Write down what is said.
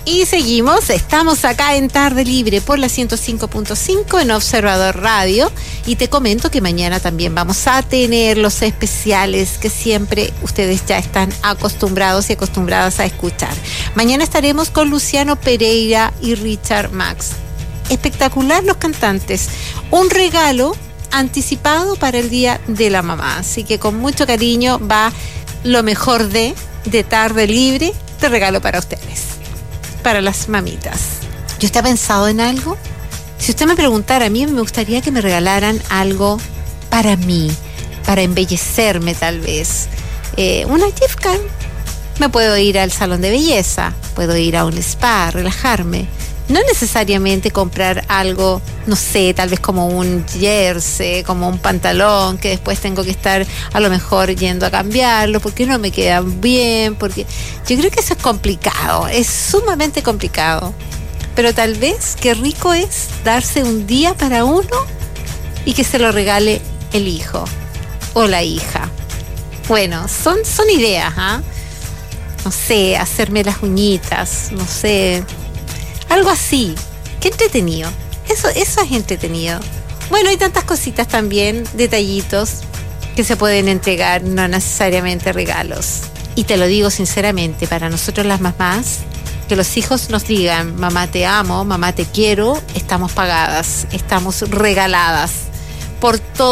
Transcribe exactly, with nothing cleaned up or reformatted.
Y seguimos, estamos acá en Tarde Libre por la ciento cinco punto cinco en Observador Radio y te comento que mañana también vamos a tener los especiales que siempre ustedes ya están acostumbrados y acostumbradas a escuchar. Mañana estaremos con Luciano Pereira y Richard Max. Espectacular los cantantes, un regalo anticipado para el Día de la Mamá, así que con mucho cariño va lo mejor de, de Tarde Libre, de regalo para ustedes. Para las mamitas. ¿Y usted ha pensado en algo? Si usted me preguntara, a mí me gustaría que me regalaran algo para mí, para embellecerme tal vez. Eh, una gift card. Me puedo ir al salón de belleza, puedo ir a un spa, relajarme. No necesariamente comprar algo, no sé, tal vez como un jersey, como un pantalón, que después tengo que estar a lo mejor yendo a cambiarlo, porque no me quedan bien, porque yo creo que eso es complicado, es sumamente complicado. Pero tal vez qué rico es darse un día para uno y que se lo regale el hijo o la hija. Bueno, son, son ideas, ¿ah? ¿eh? No sé, hacerme las uñitas, no sé... Algo así. Qué entretenido. Eso, eso es entretenido. Bueno, hay tantas cositas también, detallitos, que se pueden entregar, no necesariamente regalos. Y te lo digo sinceramente, para nosotros las mamás, que los hijos nos digan, mamá te amo, mamá te quiero, estamos pagadas, estamos regaladas por todo.